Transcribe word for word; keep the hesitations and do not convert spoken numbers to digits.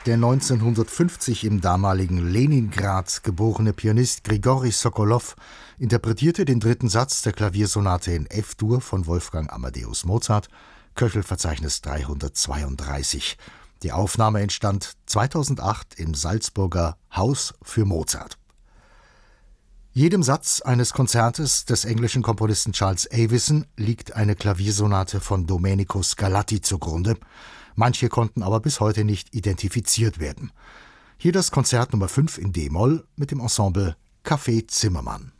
Der neunzehnhundertfünfzig im damaligen Leningrad geborene Pianist Grigori Sokolow interpretierte den dritten Satz der Klaviersonate in F-Dur von Wolfgang Amadeus Mozart, Köchelverzeichnis dreihundertzweiunddreißig. Die Aufnahme entstand zweitausendacht im Salzburger Haus für Mozart. Jedem Satz eines Konzertes des englischen Komponisten Charles Avison liegt eine Klaviersonate von Domenico Scarlatti zugrunde. Manche konnten aber bis heute nicht identifiziert werden. Hier das Konzert Nummer fünf in D-Moll mit dem Ensemble Café Zimmermann.